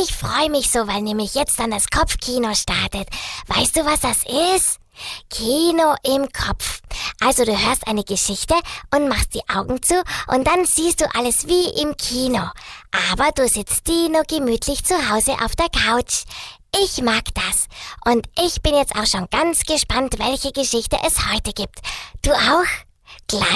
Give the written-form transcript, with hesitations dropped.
Ich freue mich so, weil nämlich jetzt dann das Kopfkino startet. Weißt du, was das ist? Kino im Kopf. Also du hörst eine Geschichte und machst die Augen zu und dann siehst du alles wie im Kino. Aber du sitzt nur gemütlich zu Hause auf der Couch. Ich mag das. Und ich bin jetzt auch schon ganz gespannt, welche Geschichte es heute gibt. Du auch? Gleich